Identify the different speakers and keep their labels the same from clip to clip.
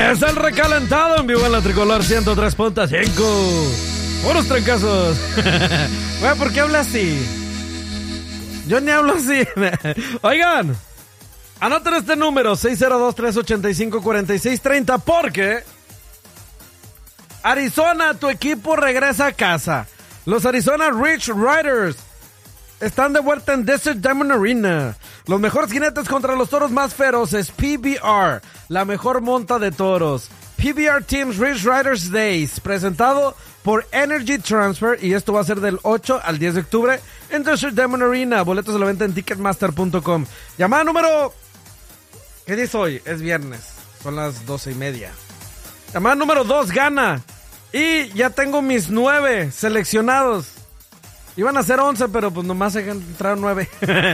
Speaker 1: Es el recalentado en vivo en la Tricolor 103.5. Unos trancazos. Güey, ¿por qué habla así? Yo ni hablo así. Oigan, anoten este número, 602-385-4630, porque Arizona, tu equipo regresa a casa. Los Arizona Rich Riders están de vuelta en Desert Diamond Arena. Los mejores jinetes contra los toros más feroces. PBR, la mejor monta de toros. PBR Teams Rich Riders Days, presentado por Energy Transfer, y esto va a ser del 8 al 10 de octubre en Desert Diamond Arena. Boletos a la venta en Ticketmaster.com. Llamada número... ¿Qué día es hoy? Es viernes. Son las 12:30. Llamada número 2 gana. Y ya tengo mis 9 seleccionados. Iban a ser 11, pero pues nomás se entraron 9.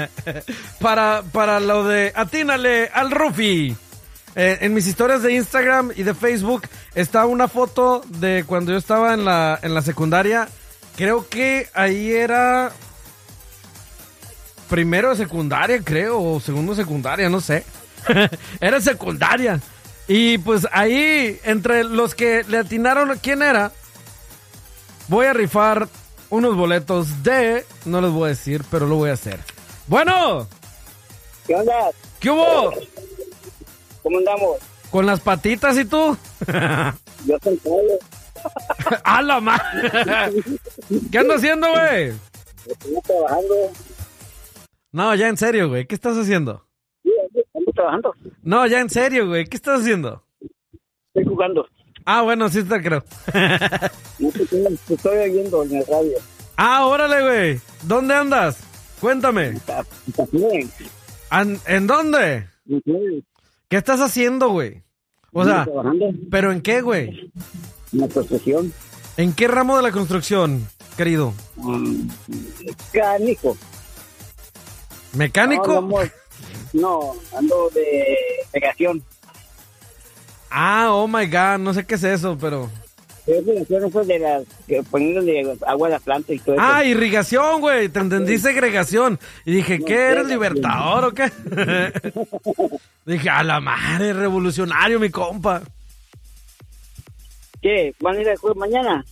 Speaker 1: para lo de atínale al Rufi. En mis historias de Instagram y de Facebook está una foto de cuando yo estaba en la secundaria. Creo que ahí era primero de secundaria, creo, o segundo de secundaria, no sé. Era secundaria. Y pues ahí, entre los que le atinaron quién era, voy a rifar unos boletos de... No les voy a decir, pero lo voy a hacer. Bueno.
Speaker 2: ¿Qué onda?
Speaker 1: ¿Qué hubo?
Speaker 2: ¿Cómo andamos?
Speaker 1: ¿Con las patitas y tú?
Speaker 2: Yo soy Pablo.
Speaker 1: ¡A la madre! ¿Qué andas haciendo, güey?
Speaker 2: Estoy trabajando.
Speaker 1: No, ya en serio, güey. ¿Qué estás haciendo?
Speaker 2: Sí, ando trabajando.
Speaker 1: No, ya en serio, güey. ¿Qué estás haciendo?
Speaker 2: Estoy jugando.
Speaker 1: Ah, bueno, sí te creo.
Speaker 2: No te estoy oyendo en la radio.
Speaker 1: Ah, órale, güey. ¿Dónde andas? Cuéntame.
Speaker 2: Está bien.
Speaker 1: ¿En dónde?
Speaker 2: Sí.
Speaker 1: ¿Qué estás haciendo, güey? O sea,
Speaker 2: trabajando
Speaker 1: ¿pero en qué, güey?
Speaker 2: en la construcción.
Speaker 1: ¿En qué ramo de la construcción, querido?
Speaker 2: Mecánico.
Speaker 1: ¿Mecánico?
Speaker 2: No, ando de pegación.
Speaker 1: Ah, oh my God, no sé qué es eso, pero...
Speaker 2: Pegación, eso de las que poniéndole agua a las plantas y todo eso.
Speaker 1: Ah, irrigación, güey, te entendí segregación. Y dije, ¿qué eres, libertador o qué? Dije, a la madre, revolucionario, mi compa.
Speaker 2: ¿Qué? ¿Van a ir al juego mañana?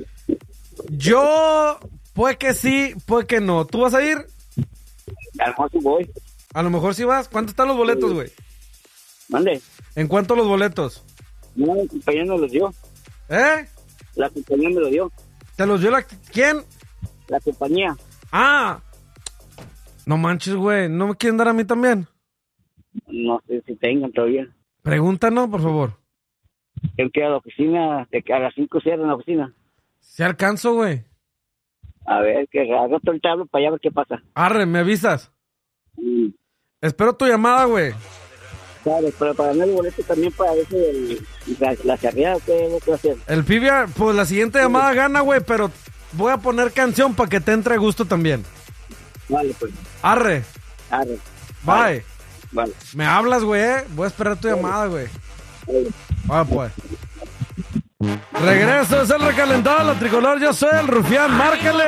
Speaker 1: Yo, puede que sí, puede que no. ¿Tú vas a ir?
Speaker 2: A lo mejor sí voy.
Speaker 1: A lo mejor sí vas. ¿Cuánto están los boletos, güey?
Speaker 2: ¿Mande?
Speaker 1: ¿En cuánto los boletos?
Speaker 2: No, la compañía no los dio.
Speaker 1: ¿Eh?
Speaker 2: La compañía me lo dio.
Speaker 1: ¿Te los dio quién?
Speaker 2: La compañía.
Speaker 1: Ah. No manches, güey. ¿No me quieren dar a mí también?
Speaker 2: No sé si tengan todavía.
Speaker 1: Pregúntanos, por favor.
Speaker 2: Tengo que ir a la oficina, a las 5 cierran la oficina.
Speaker 1: Si alcanzo, güey.
Speaker 2: A ver, que haga todo el tablo para allá a ver qué pasa.
Speaker 1: Arre, ¿me avisas? Espero tu llamada, güey.
Speaker 2: Claro, pero para ganar el boleto también para eso la carrera, ¿qué es lo que va a hacer?
Speaker 1: El Pibia, pues la siguiente llamada gana, güey, pero voy a poner canción para que te entre gusto también.
Speaker 2: Vale, pues.
Speaker 1: Arre.
Speaker 2: Arre.
Speaker 1: Bye.
Speaker 2: Vale.
Speaker 1: Me hablas, güey, Voy a esperar tu llamada, güey. Ah, pues. Regreso, es el recalentado de la Tricolor. Yo soy el Rufián, márcale.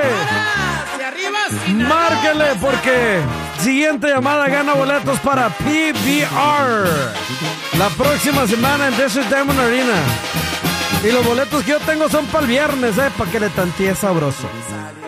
Speaker 1: Márcale, porque siguiente llamada gana boletos para PBR la próxima semana en Desert Diamond Arena. Y los boletos que yo tengo son para el viernes, para que le tantee sabroso.